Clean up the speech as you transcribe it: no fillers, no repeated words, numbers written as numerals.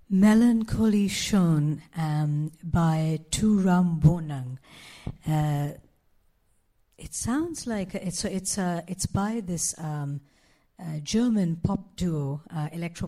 Melancholy Shown by Tu Ram Bonang. It sounds like it's by this German pop duo, electro